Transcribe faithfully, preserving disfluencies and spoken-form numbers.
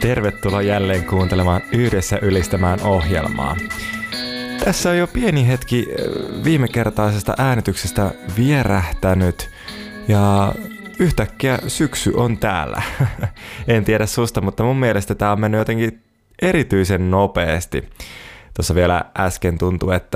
Tervetuloa jälleen kuuntelemaan Yhdessä ylistämään ohjelmaa. Tässä on jo pieni hetki viimekertaisesta äänityksestä vierähtänyt ja yhtäkkiä syksy on täällä. En tiedä susta, mutta mun mielestä tää on mennyt jotenkin erityisen nopeasti. Tuossa vielä äsken tuntui, että